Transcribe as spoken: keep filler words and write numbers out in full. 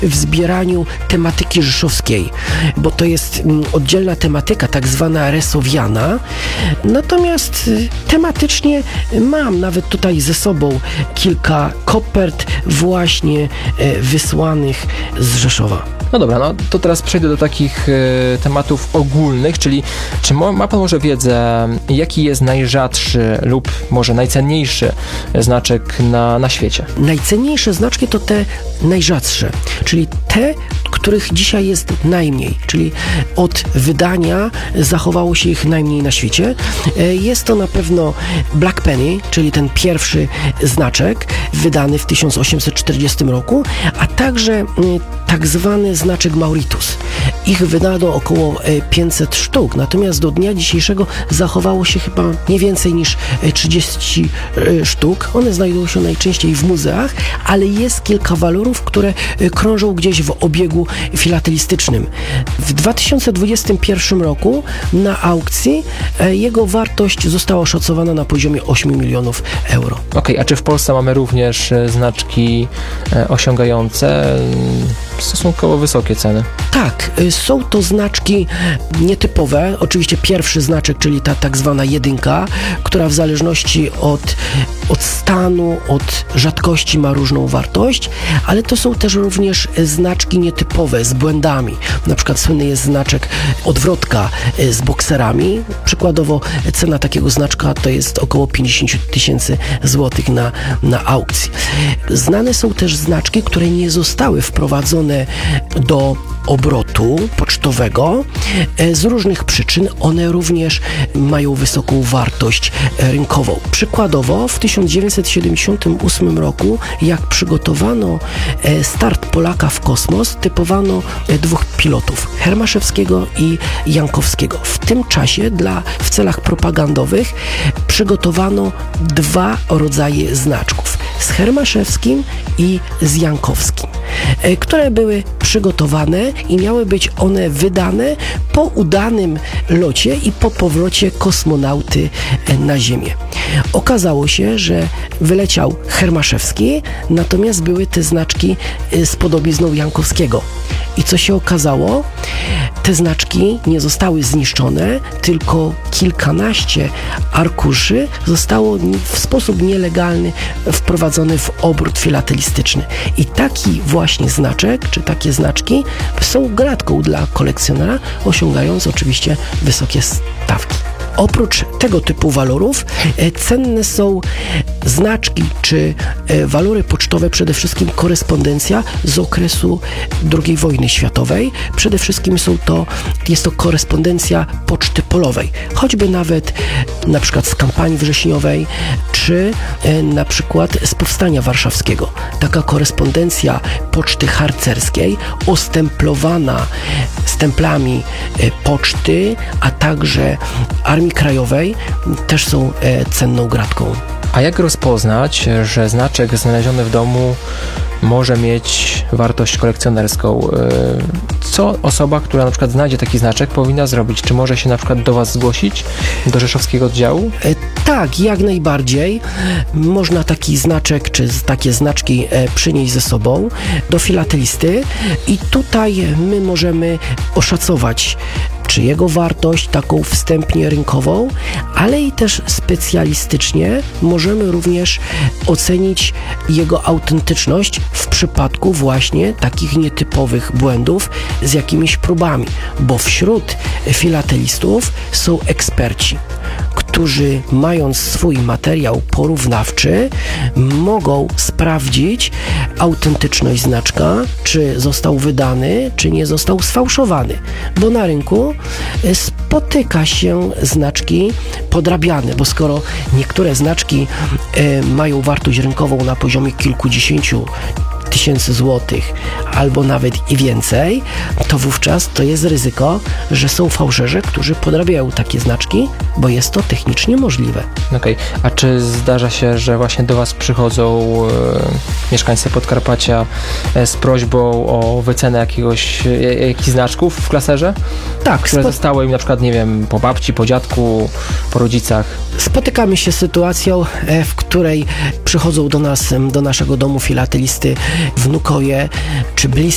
w zbieraniu tematyki rzeszowskiej, bo to jest oddzielna tematyka, tak zwana resowiana. Natomiast tematycznie mam nawet tutaj ze sobą kilka kopert właśnie wysłanych z Rzeszowa. No dobra, no to teraz przejdę do takich y, tematów ogólnych, czyli czy mo, ma pan może wiedzę, jaki jest najrzadszy lub może najcenniejszy znaczek na, na świecie? Najcenniejsze znaczki to te najrzadsze, czyli te, których dzisiaj jest najmniej, czyli od wydania zachowało się ich najmniej na świecie. Jest to na pewno Black Penny, czyli ten pierwszy znaczek wydany w tysiąc osiemset czterdziestym roku, a także tak zwany znaczek Mauritius. Ich wydano około pięćset sztuk, natomiast do dnia dzisiejszego zachowało się chyba nie więcej niż trzydzieści sztuk. One znajdują się najczęściej w muzeach, ale jest kilka walorów, które krążą gdzieś w obiegu filatelistycznym. W dwa tysiące dwudziestym pierwszym roku na aukcji jego wartość została oszacowana na poziomie ośmiu milionów euro. Okej, okay, a czy w Polsce mamy również znaczki osiągające stosunkowo wysokie ceny? Tak, są to znaczki nietypowe. Oczywiście pierwszy znaczek, czyli ta tak zwana jedynka, która w zależności od, od stanu, od rzadkości ma różną wartość, ale to są też również znaczki nietypowe z błędami. Na przykład słynny jest znaczek odwrotka z bokserami. Przykładowo cena takiego znaczka to jest około pięćdziesiąt tysięcy złotych na, na aukcji. Znane są też znaczki, które nie zostały wprowadzone do obrotu pocztowego. Z różnych przyczyn one również mają wysoką wartość rynkową. Przykładowo w tysiąc dziewięćset siedemdziesiątym ósmym roku, jak przygotowano start Polaka w kosmos, typowano dwóch pilotów, Hermaszewskiego i Jankowskiego. W tym czasie dla, w celach propagandowych przygotowano dwa rodzaje znaczków, z Hermaszewskim i z Jankowskim, które były przygotowane i miały być one wydane po udanym locie i po powrocie kosmonauty na Ziemię. Okazało się, że wyleciał Hermaszewski, natomiast były te znaczki z podobizną Jankowskiego. I co się okazało? Te znaczki nie zostały zniszczone, tylko kilkanaście arkuszy zostało w sposób nielegalny wprowadzone w obrót filatelistyczny. I taki właśnie znaczek, czy takie znaczki są gratką dla kolekcjonera, osiągając oczywiście wysokie stawki. Oprócz tego typu walorów e, cenne są znaczki czy e, walory pocztowe, przede wszystkim korespondencja z okresu drugiej wojny światowej. Przede wszystkim są to, jest to korespondencja poczty polowej, choćby nawet na przykład z kampanii wrześniowej, czy e, na przykład z Powstania Warszawskiego. Taka korespondencja poczty harcerskiej, ostemplowana stemplami e, poczty, a także Armii Krajowej, też są e, cenną gratką. A jak rozpoznać, że znaczek znaleziony w domu może mieć wartość kolekcjonerską? Co osoba, która na przykład znajdzie taki znaczek, powinna zrobić? Czy może się na przykład do Was zgłosić, do rzeszowskiego oddziału? E, tak, jak najbardziej. Można taki znaczek, czy takie znaczki e, przynieść ze sobą do filatelisty i tutaj my możemy oszacować czy jego wartość taką wstępnie rynkową, ale i też specjalistycznie możemy również ocenić jego autentyczność w przypadku właśnie takich nietypowych błędów z jakimiś próbami, bo wśród filatelistów są eksperci, którzy mając swój materiał porównawczy mogą sprawdzić autentyczność znaczka, czy został wydany, czy nie został sfałszowany, bo na rynku spotyka się znaczki podrabiane, bo skoro niektóre znaczki e, mają wartość rynkową na poziomie kilkudziesięciu tysięcy złotych albo nawet i więcej, to wówczas to jest ryzyko, że są fałszerze, którzy podrabiają takie znaczki, bo jest to technicznie możliwe. Okej, okay. A czy zdarza się, że właśnie do Was przychodzą e, mieszkańcy Podkarpacia e, z prośbą o wycenę jakiegoś, e, jakichś znaczków w klaserze? Tak. Które spo... zostały im na przykład, nie wiem, po babci, po dziadku, po rodzicach? Spotykamy się z sytuacją, e, w której przychodzą do nas, do naszego domu filatelisty wnukowie czy bliscy